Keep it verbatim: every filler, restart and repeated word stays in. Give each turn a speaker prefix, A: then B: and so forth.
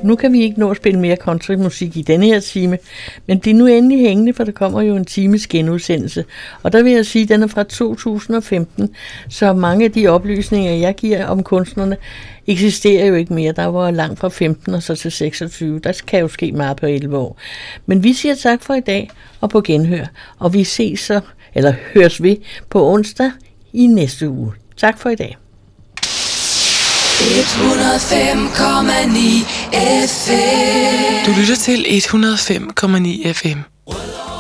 A: nu kan vi ikke nå at spille mere countrymusik i denne her time, men bliv nu endelig hængende, for der kommer jo en times genudsendelse. Og der vil jeg sige, at den er fra to tusind og femten, så mange af de oplysninger, jeg giver om kunstnerne, eksisterer jo ikke mere. Der var langt fra femten og så til seksogtyve. Der kan jo ske meget på elleve år. Men vi siger tak for i dag og på genhør, og vi ses så, eller høres ved på onsdag i næste uge. Tak for i dag.
B: et hundrede og fem komma ni F M.
C: Du lytter til et hundrede og fem komma ni F M.